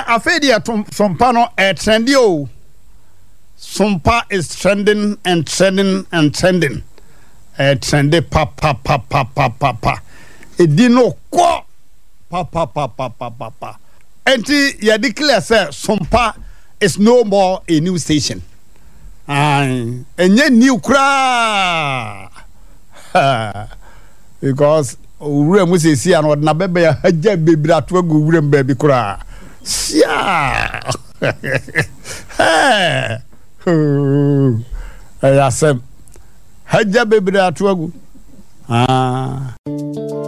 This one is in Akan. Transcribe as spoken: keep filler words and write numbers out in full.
afedi atom sompa no e trendy o. Sompa is trending and trending and trending. Eh trendy pa pa pa pa pa pa pa. E di no ko pa pa pa pa pa pa pa. Enti ya declare say Sompa is no more a new station. Ai enye new kra. Because ure mu se si an na bebe ya haja bebira to agu ure mbabi kra. Sia. Eh. Eh, asem. Haja bebira to agu. Ah.